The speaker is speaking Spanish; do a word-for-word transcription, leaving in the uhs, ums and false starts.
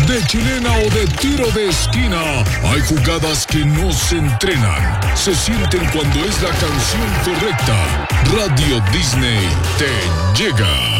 de chilena o de tiro de esquina. Hay jugadas que no se entrenan, se sienten cuando es la canción correcta. Radio Disney te llega.